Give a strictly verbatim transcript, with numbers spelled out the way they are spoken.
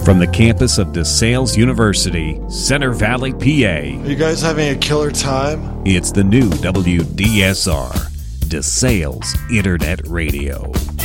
From the campus of DeSales University, Center Valley, P A. Are you guys having a killer time? It's the new W D S R, DeSales Internet Radio.